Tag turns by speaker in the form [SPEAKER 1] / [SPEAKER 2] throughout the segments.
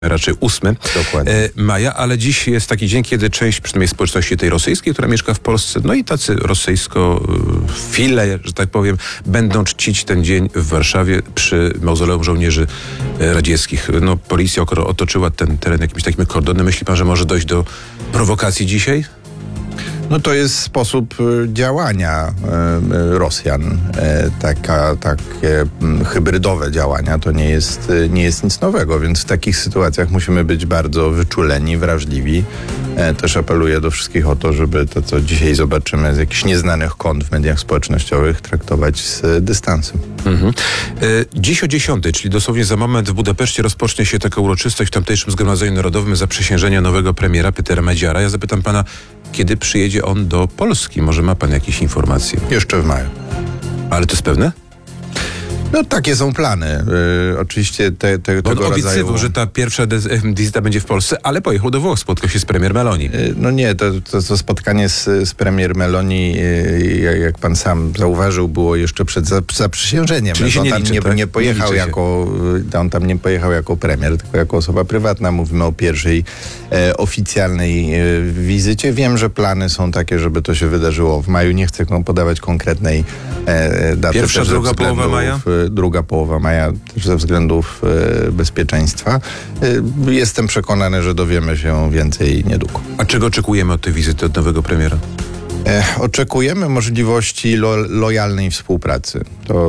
[SPEAKER 1] raczej 8 maja, ale dziś jest taki dzień, kiedy część przynajmniej społeczności tej rosyjskiej, która mieszka w Polsce, no i tacy rosyjskofile, że tak powiem, będą czcić ten dzień w Warszawie przy mauzoleum żołnierzy radzieckich. No, policja otoczyła ten teren jakimś takim kordonem. Myśli pan, że może dojść do prowokacji dzisiaj?
[SPEAKER 2] No to jest sposób działania Rosjan. Takie hybrydowe działania to nie jest nic nowego, więc w takich sytuacjach musimy być bardzo wyczuleni, wrażliwi. Też apeluję do wszystkich o to, żeby to, co dzisiaj zobaczymy z jakichś nieznanych kont w mediach społecznościowych, traktować z dystansem.
[SPEAKER 1] Dziś o 10, czyli dosłownie za moment w Budapeszcie rozpocznie się taka uroczystość w tamtejszym Zgromadzeniu Narodowym zaprzysiężenia nowego premiera Petera Medziara. Ja zapytam pana, kiedy przyjedzie on do Polski? Może ma pan jakieś informacje?
[SPEAKER 2] Jeszcze w maju.
[SPEAKER 1] Ale to jest pewne?
[SPEAKER 2] No takie są plany. Oczywiście tego
[SPEAKER 1] obiecywał,
[SPEAKER 2] rodzaju...
[SPEAKER 1] że ta pierwsza wizyta będzie w Polsce, ale pojechał do Włoch, spotkał się z premier Meloni.
[SPEAKER 2] No nie, to spotkanie z premier Meloni, jak pan sam zauważył, było jeszcze przed zaprzysiężeniem.
[SPEAKER 1] Czyli się nie liczy, tak?
[SPEAKER 2] nie pojechał on tam nie pojechał jako premier, tylko jako osoba prywatna. Mówimy o pierwszej oficjalnej wizycie. Wiem, że plany są takie, żeby to się wydarzyło w maju. Nie chcę podawać konkretnej daty.
[SPEAKER 1] Pierwsza, druga połowa maja?
[SPEAKER 2] Druga połowa maja, też ze względów bezpieczeństwa. Jestem przekonany, że dowiemy się więcej niedługo.
[SPEAKER 1] A czego oczekujemy od tej wizyty, od nowego premiera?
[SPEAKER 2] Oczekujemy możliwości lojalnej współpracy.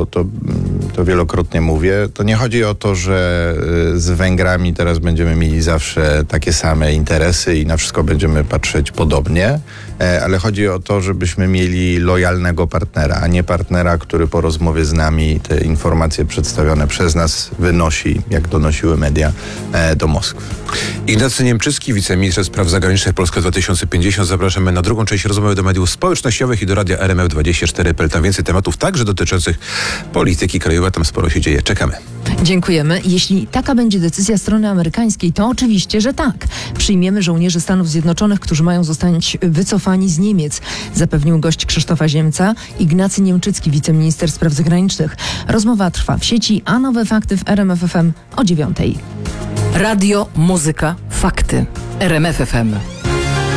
[SPEAKER 2] To wielokrotnie mówię. To nie chodzi o to, że z Węgrami teraz będziemy mieli zawsze takie same interesy i na wszystko będziemy patrzeć podobnie, ale chodzi o to, żebyśmy mieli lojalnego partnera, a nie partnera, który po rozmowie z nami te informacje przedstawione przez nas wynosi, jak donosiły media, do Moskwy.
[SPEAKER 1] Ignacy Niemczycki, wiceminister spraw zagranicznych Polska 2050. Zapraszamy na drugą część rozmowy do mediów społecznościowych i do radia RMF24.pl. Tam więcej tematów także dotyczących polityki krajowej. Tam sporo się dzieje. Czekamy.
[SPEAKER 3] Dziękujemy. Jeśli taka będzie decyzja strony amerykańskiej, to oczywiście, że tak. Przyjmiemy żołnierzy Stanów Zjednoczonych, którzy mają zostać wycofani z Niemiec, zapewnił gość Krzysztofa Ziemca, Ignacy Niemczycki, wiceminister spraw zagranicznych. Rozmowa trwa w sieci, a nowe fakty w RMF FM o 9:00.
[SPEAKER 4] Radio, muzyka, fakty. RMF FM.